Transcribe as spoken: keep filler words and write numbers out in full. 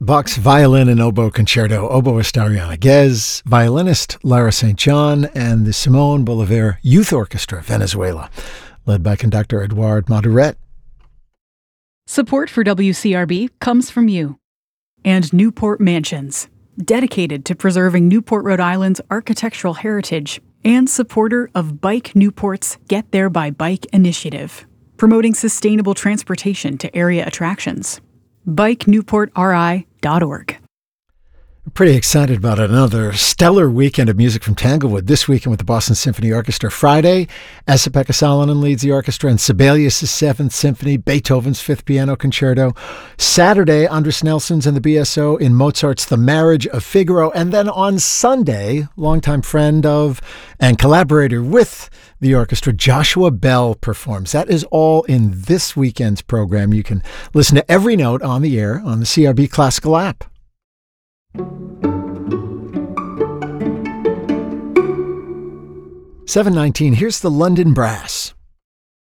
Bach's Violin and Oboe Concerto, oboist Ariana Ghez, violinist Lara Saint John, and the Simon Bolivar Youth Orchestra, Venezuela, led by conductor Edouard Maduret. Support for W C R B comes from you and Newport Mansions, dedicated to preserving Newport, Rhode Island's architectural heritage and supporter of Bike Newport's Get There by Bike initiative, promoting sustainable transportation to area attractions. bike newport r i dot org. Pretty excited about another stellar weekend of music from Tanglewood this weekend with the Boston Symphony Orchestra. Friday, Esa-Pekka Salonen leads the orchestra in Sibelius' Seventh Symphony, Beethoven's Fifth Piano Concerto. Saturday, Andres Nelson's and the B S O in Mozart's The Marriage of Figaro. And then on Sunday, longtime friend of and collaborator with the orchestra, Joshua Bell performs. That is all in this weekend's program. You can listen to every note on the air on the C R B Classical app. seven nineteen, here's the London Brass.